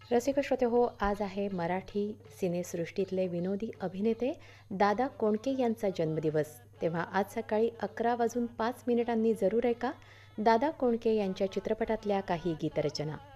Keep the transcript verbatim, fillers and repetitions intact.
रसिक श्रोते हो, आज आहे मराठी सिनेसृष्टीतले विनोदी अभिनेते दादा कोंडके यांचा जन्मदिवस. तेव्हा आज सकाळी अकरा वाजून पाच मिनिटांनी जरूर ऐका दादा कोंडके यांच्या चित्रपटातल्या काही गीतरचना.